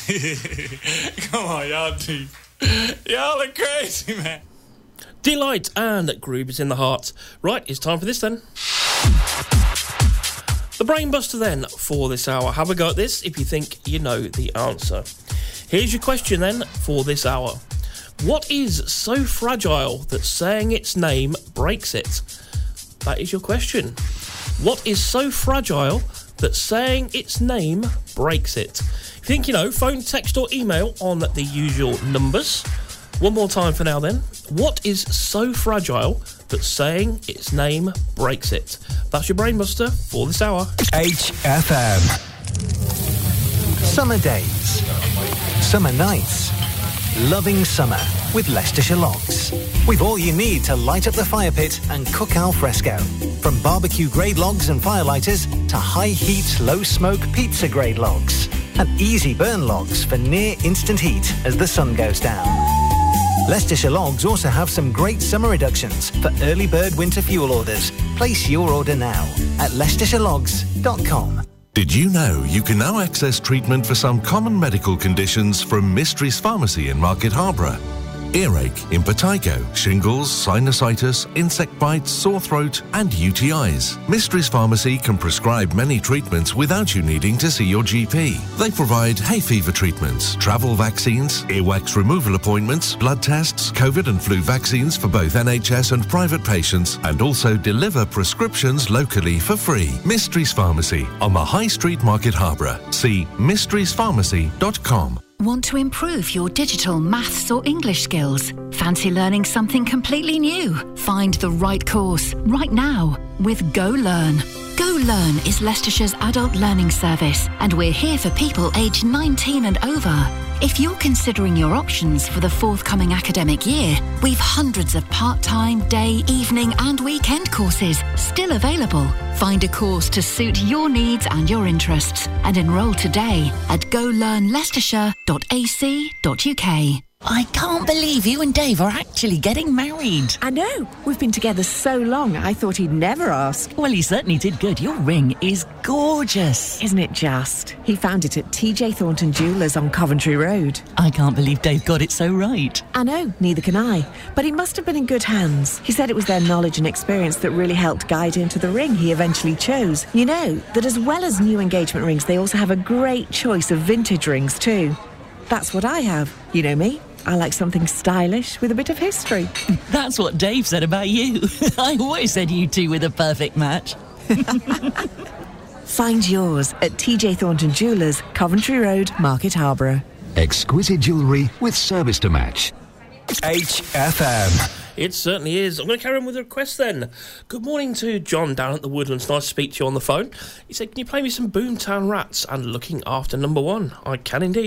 Come on, y'all are crazy, man. Delight and Groove is in the heart. Right, it's time for this then. The Brainbuster then for this hour. Have a go at this if you think you know the answer. Here's your question then for this hour. What is so fragile that saying its name breaks it? That is your question. What is so fragile that saying its name breaks it? If you think you know, phone, text or email on the usual numbers. One more time for now then. What is so fragile that saying its name breaks it? That's your Brainbuster for this hour. HFM. Summer days. Summer nights. Loving summer with Leicestershire Logs. We've all you need to light up the fire pit and cook al fresco. From barbecue grade logs and firelighters to high heat, low smoke pizza grade logs. And easy burn logs for near instant heat as the sun goes down. Leicestershire Logs also have some great summer reductions for early bird winter fuel orders. Place your order now at leicestershire.com. Did you know you can now access treatment for some common medical conditions from Mysteries Pharmacy in Market Harborough? Earache, impetigo, shingles, sinusitis, insect bites, sore throat and UTIs. Mysteries Pharmacy can prescribe many treatments without you needing to see your GP. They provide hay fever treatments, travel vaccines, earwax removal appointments, blood tests, COVID and flu vaccines for both NHS and private patients, and also deliver prescriptions locally for free. Mysteries Pharmacy on the High Street, Market Harborough. See mysteriespharmacy.com. Want to improve your digital, maths or English skills? Fancy learning something completely new? Find the right course right now with Go Learn. Go Learn is Leicestershire's adult learning service, and we're here for people aged 19 and over. If you're considering your options for the forthcoming academic year, we've hundreds of part-time, day, evening and weekend courses still available. Find a course to suit your needs and your interests and enrol today at golearnleicestershire.ac.uk. I can't believe you and Dave are actually getting married. I know. We've been together so long, I thought he'd never ask. Well, he certainly did good. Your ring is gorgeous. Isn't it just? He found it at TJ Thornton Jewellers on Coventry Road. I can't believe Dave got it so right. I know, neither can I. But he must have been in good hands. He said it was their knowledge and experience that really helped guide him to the ring he eventually chose. You know, that as well as new engagement rings, they also have a great choice of vintage rings too. That's what I have. You know me. I like something stylish with a bit of history. That's what Dave said about you. I always said you two were the perfect match. Find yours at TJ Thornton Jewellers, Coventry Road, Market Harborough. Exquisite jewellery with service to match. HFM. It certainly is. I'm going to carry on with the request then. Good morning to John down at the Woodlands. Nice to speak to you on the phone. He said, can you play me some Boomtown Rats and Looking After Number One? I can indeed.